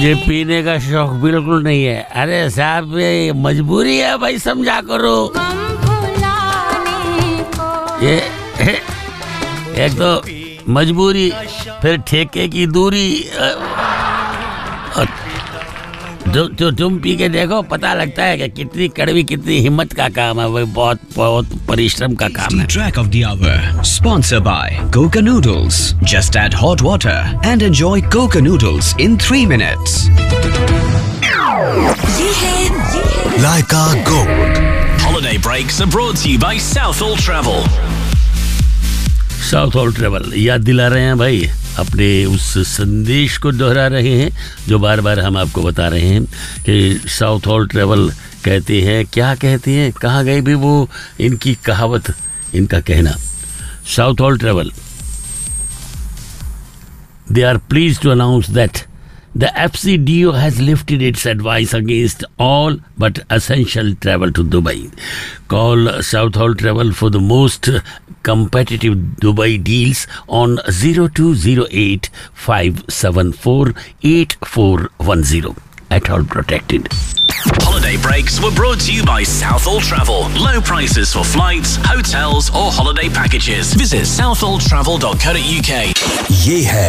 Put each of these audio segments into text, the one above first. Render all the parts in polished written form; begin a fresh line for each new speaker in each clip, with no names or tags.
मुझे पीने का शौक बिल्कुल नहीं है। अरे साहब ये मजबूरी है भाई, समझा करो। ये एक तो मजबूरी, फिर ठेके की दूरी। जो तुम पी के देखो, पता लगता है कि कितनी कड़वी, कितनी हिम्मत का काम है। वो बहुत बहुत परिश्रम का काम है।
Track of the hour, sponsored by Coca Noodles. Just add hot water and enjoy Coca Noodles in 3 minutes.
ये है
Laika Gold.
Holiday breaks are brought to you by Southall Travel.
South travel याद दिला रहे हैं भाई, अपने उस संदेश को दोहरा रहे हैं जो बार बार हम आपको बता रहे हैं कि साउथ हॉल ट्रेवल कहते हैं, क्या कहते हैं, कहाँ गए भी वो इनकी कहावत, इनका कहना। South hall travel, they are pleased to announce that the FCDO has lifted its advice against all but essential travel to Dubai. Call South Hall Travel for the most competitive Dubai deals on 0208 574 8410. At all protected.
Holiday breaks were brought to you by Southall Travel. Low prices for flights, hotels or holiday packages. Visit southalltravel.co.uk.
ये है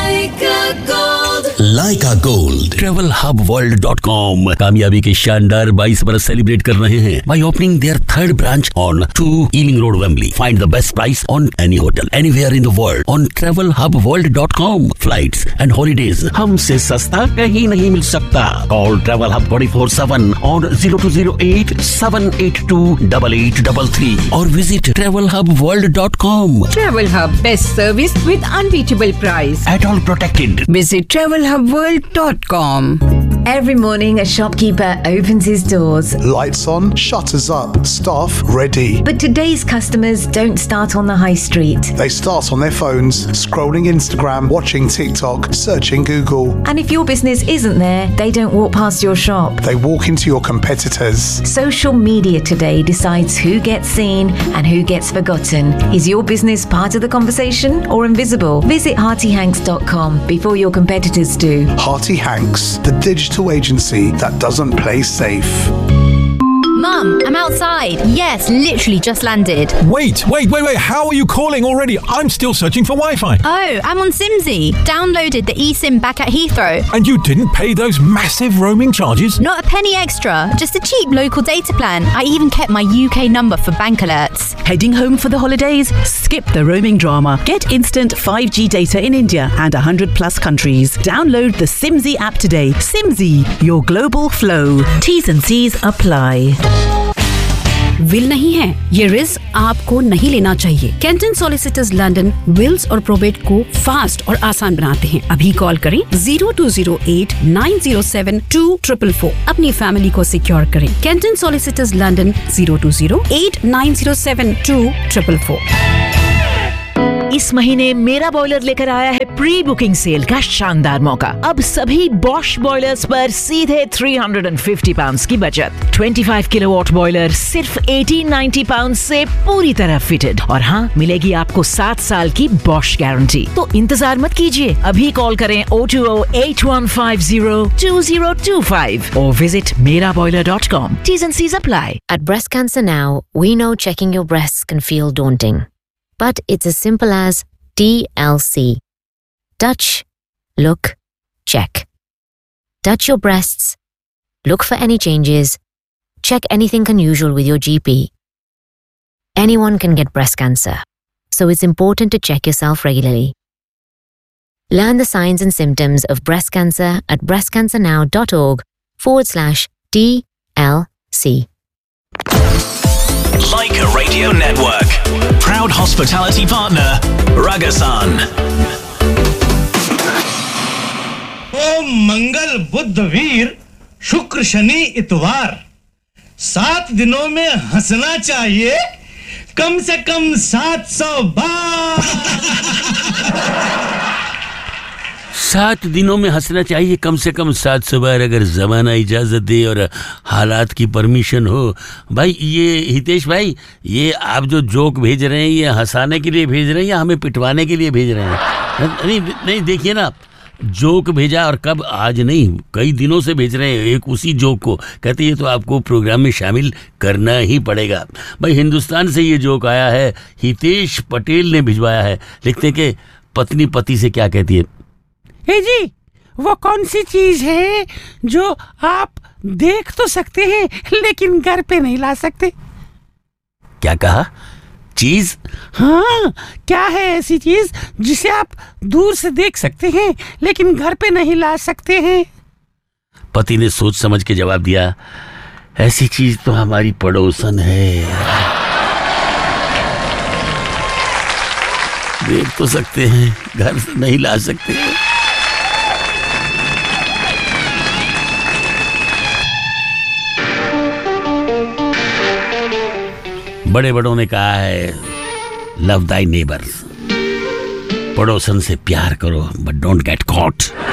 Laika Gold.
TravelHubWorld.com कामयाबी के शानदार 22 बरस celebrate कर रहे हैं by opening their third branch on 2 Ealing Road, Wembley. Find the best price on any hotel anywhere in the world on TravelHubWorld.com. Flights and holidays हमसे सस्ता कहीं नहीं मिल सकता। Call Travel Hub 24/7 on 0208 782 8833 or visit TravelHubWorld.com.
Travel Hub, best service with unbeatable price.
At all protected.
Visit TravelHubWorld.com.
Every morning, a shopkeeper opens his doors.
Lights on, shutters up, staff ready.
But today's customers don't start on the high street.
They start on their phones, scrolling Instagram, watching TikTok, searching Google.
And if your business isn't there, they don't walk past your shop.
They walk into your competitors.
Social media today decides who gets seen and who gets forgotten. Is your business part of the conversation or invisible? Visit HeartyHanks.com before your competitors do.
Hearty Hanks, the digital agency that doesn't play safe.
Mum, I'm outside. Yes, literally just landed.
Wait. How are you calling already? I'm still searching for Wi-Fi.
Oh, I'm on Simsy. Downloaded the eSIM back at Heathrow.
And you didn't pay those massive roaming charges?
Not a penny extra. Just a cheap local data plan. I even kept my UK number for bank alerts.
Heading home for the holidays? Skip the roaming drama. Get instant 5G data in India and 100 plus countries. Download the Simsy app today. Simsy, your global flow. T's and C's apply.
Will नहीं है, ये risk आपको नहीं लेना चाहिए। Canton solicitors London Wills और probate को fast और आसान बनाते हैं। अभी कॉल करें 0208 907 2444। अपनी फैमिली को सिक्योर करें। Canton solicitors London 0208 907 2444।
इस महीने मेरा बॉयलर लेकर आया है प्री बुकिंग सेल का शानदार मौका। अब सभी बॉश बॉयलर्स पर सीधे £350 की बचत। 25 किलोवाट बॉयलर सिर्फ 1890 पाउंड से पूरी तरह फिटेड। और हाँ, मिलेगी आपको 7 साल की बॉश गारंटी। तो इंतजार मत कीजिए, अभी कॉल करें 02081502025 or visit meraboiler.com. T's and C's apply.
At Breast Cancer Now, we know checking your breasts can feel daunting. But it's as simple as TLC. Touch, look, check. Touch your breasts. Look for any changes. Check anything unusual with your GP. Anyone can get breast cancer, so it's important to check yourself regularly. Learn the signs and symptoms of breast cancer at breastcancernow.org/TLC.
Laika Radio Network. Proud hospitality partner, Ragasan.
ओ मंगल बुध वीर शुक्र शनि इतवार 7 दिनों में हंसना चाहिए कम से कम 700 बार।
7 दिनों में हंसना चाहिए कम से कम 700 बार, अगर ज़माना इजाज़त दे और हालात की परमिशन हो। भाई ये हितेश भाई, ये आप जो जोक भेज रहे हैं, ये हंसाने के लिए भेज रहे हैं या हमें पिटवाने के लिए भेज रहे हैं? नहीं देखिए ना, जोक भेजा, और कब, आज नहीं, कई दिनों से भेज रहे हैं एक उसी जोक को। कहते ये तो आपको प्रोग्राम में शामिल करना ही पड़ेगा। भाई हिंदुस्तान से ये जोक आया है, हितेश पटेल ने भिजवाया है। लिखते कि पत्नी पति से क्या कहती है?
हे जी, वो कौन सी चीज है जो आप देख तो सकते हैं लेकिन घर पे नहीं ला सकते?
क्या कहा? चीज?
हाँ, क्या है ऐसी चीज जिसे आप दूर से देख सकते हैं लेकिन घर पे नहीं ला सकते हैं?
पति ने सोच समझ के जवाब दिया, ऐसी चीज तो हमारी पड़ोसन है, देख तो सकते हैं, घर से नहीं ला सकते हैं। बड़े बड़ों ने कहा है, लव दाई नेबर्स, पड़ोसन से प्यार करो बट डोंट गेट कॉट।